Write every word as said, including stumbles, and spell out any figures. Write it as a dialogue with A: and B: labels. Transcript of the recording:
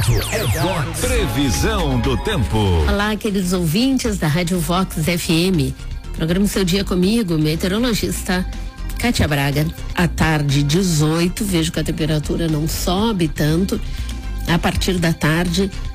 A: rádio é Vox. Previsão do tempo.
B: Olá, queridos ouvintes da Rádio Vox F M. Programa Seu Dia comigo, meteorologista Kátia Braga. À tarde, dezoito, vejo que a temperatura não sobe tanto. A partir da tarde,